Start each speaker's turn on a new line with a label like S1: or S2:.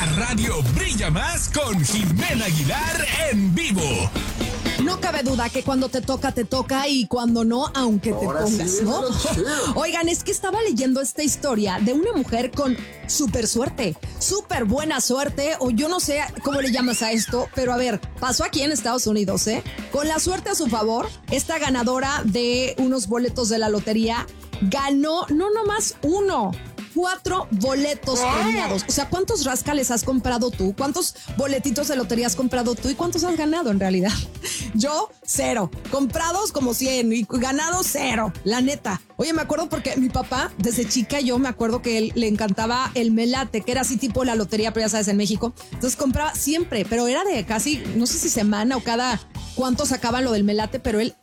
S1: La radio brilla más con Jimena Aguilar en vivo.
S2: No cabe duda que cuando te toca y cuando no, aunque te
S3: Ahora
S2: pongas,
S3: sí,
S2: ¿no? Oigan, es que estaba leyendo esta historia de una mujer con súper suerte, súper buena suerte, o yo no sé cómo le llamas a esto, pero a ver, pasó aquí en Estados Unidos, ¿eh? Con la suerte a su favor, esta ganadora de unos boletos de la lotería ganó no nomás uno, 4 boletos premiados. O sea, ¿cuántos rascales has comprado tú? ¿Cuántos boletitos de lotería has comprado tú? ¿Y cuántos has ganado en realidad? Yo, 0. Comprados como 100 y ganados 0. La neta. Oye, me acuerdo porque mi papá, desde chica, yo me acuerdo que él le encantaba el melate, que era así tipo la lotería, pero ya sabes, en México. Entonces compraba siempre, pero era de casi, no sé si semana o cada cuánto sacaban lo del melate, pero él